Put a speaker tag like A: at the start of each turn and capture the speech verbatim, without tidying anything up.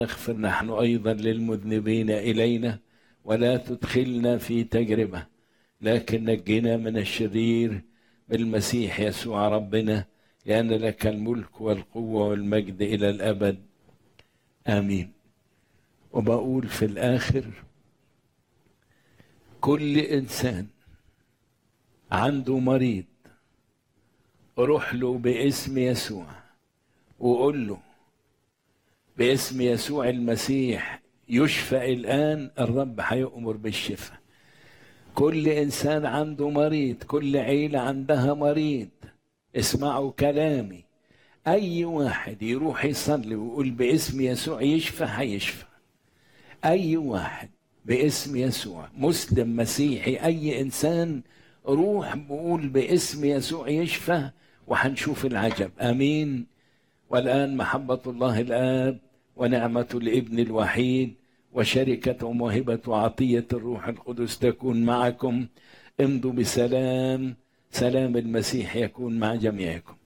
A: اغفر نحن أيضا للمذنبين إلينا، ولا تدخلنا في تجربة، لكن نجنا من الشرير بالمسيح يسوع ربنا، لأن لك الملك والقوة والمجد إلى الأبد، آمين. وبقول في الآخر، كل إنسان عنده مريض روح له باسم يسوع وقول له باسم يسوع المسيح يشفى الآن، الرب هيؤمر بالشفاء. كل إنسان عنده مريض، كل عيلة عندها مريض، اسمعوا كلامي، أي واحد يروح يصلي ويقول باسم يسوع يشفى هيشفى. أي واحد باسم يسوع، مسلم مسيحي أي إنسان، روح بقول باسم يسوع يشفى وهنشوف العجب، آمين. والآن محبة الله الآب ونعمة الابن الوحيد وشركة وموهبة وعطية الروح القدس تكون معكم. امضوا بسلام، سلام المسيح يكون مع جميعكم.